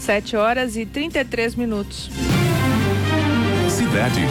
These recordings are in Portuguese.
7h33. Cidade.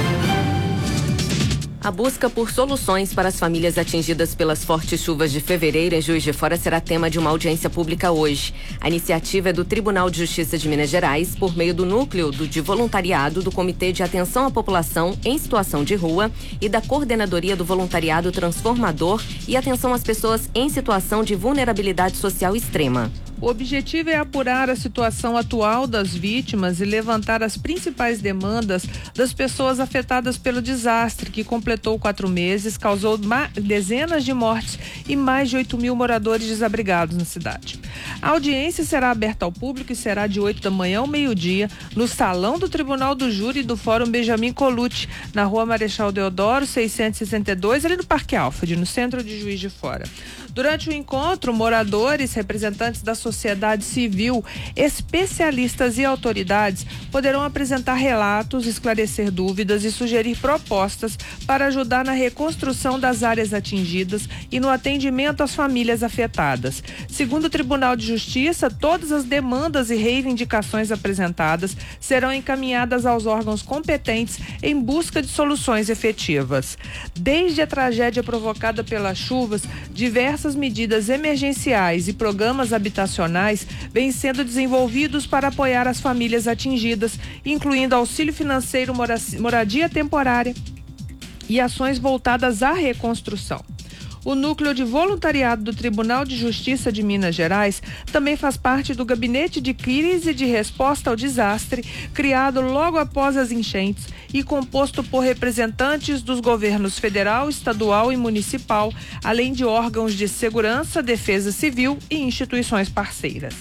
A busca por soluções para as famílias atingidas pelas fortes chuvas de fevereiro em Juiz de Fora será tema de uma audiência pública hoje. A iniciativa é do Tribunal de Justiça de Minas Gerais, por meio do Núcleo de Voluntariado do Comitê de Atenção à População em Situação de Rua e da Coordenadoria do Voluntariado Transformador e Atenção às Pessoas em Situação de Vulnerabilidade Social Extrema. O objetivo é apurar a situação atual das vítimas e levantar as principais demandas das pessoas afetadas pelo desastre que completou 4 meses, causou dezenas de mortes e mais de 8.000 moradores desabrigados na cidade. A audiência será aberta ao público e será de 8 da manhã ao meio-dia no Salão do Tribunal do Júri do Fórum Benjamin Colucci, na Rua Marechal Deodoro, 662, ali no Parque Alfred, no centro de Juiz de Fora. Durante o encontro, moradores, representantes da sociedade civil, especialistas e autoridades poderão apresentar relatos, esclarecer dúvidas e sugerir propostas para ajudar na reconstrução das áreas atingidas e no atendimento às famílias afetadas. Segundo o Tribunal de Justiça, todas as demandas e reivindicações apresentadas serão encaminhadas aos órgãos competentes em busca de soluções efetivas. Desde a tragédia provocada pelas chuvas, diversas medidas emergenciais e programas habitacionais vêm sendo desenvolvidos para apoiar as famílias atingidas, incluindo auxílio financeiro, moradia temporária e ações voltadas à reconstrução. O Núcleo de Voluntariado do Tribunal de Justiça de Minas Gerais também faz parte do Gabinete de Crise de Resposta ao Desastre, criado logo após as enchentes e composto por representantes dos governos federal, estadual e municipal, além de órgãos de segurança, defesa civil e instituições parceiras.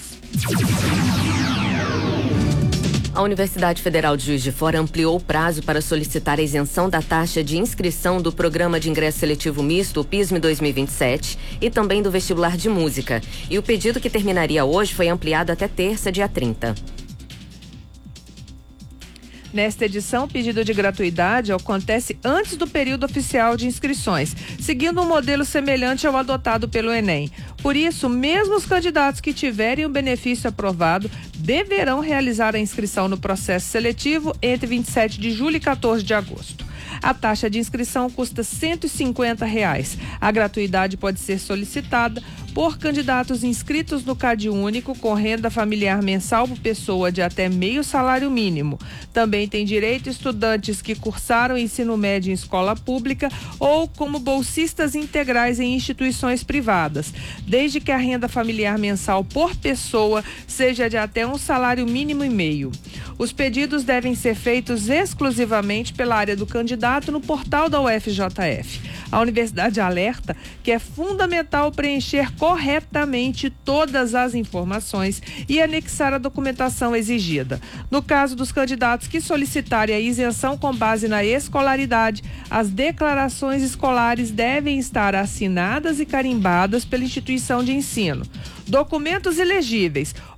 A Universidade Federal de Juiz de Fora ampliou o prazo para solicitar a isenção da taxa de inscrição do Programa de Ingresso Seletivo Misto, o PISM 2027, e também do vestibular de música. E o pedido, que terminaria hoje, foi ampliado até terça, dia 30. Nesta edição, o pedido de gratuidade acontece antes do período oficial de inscrições, seguindo um modelo semelhante ao adotado pelo Enem. Por isso, mesmo os candidatos que tiverem o benefício aprovado deverão realizar a inscrição no processo seletivo entre 27 de julho e 14 de agosto. A taxa de inscrição custa R$ 150. A gratuidade pode ser solicitada por candidatos inscritos no CadÚnico com renda familiar mensal por pessoa de até meio salário mínimo. Também tem direito estudantes que cursaram ensino médio em escola pública ou como bolsistas integrais em instituições privadas, desde que a renda familiar mensal por pessoa seja de até um salário mínimo e meio. Os pedidos devem ser feitos exclusivamente pela área do candidato no portal da UFJF. A universidade alerta que é fundamental preencher corretamente todas as informações e anexar a documentação exigida. No caso dos candidatos que solicitarem a isenção com base na escolaridade, as declarações escolares devem estar assinadas e carimbadas pela instituição de ensino. Documentos elegíveis: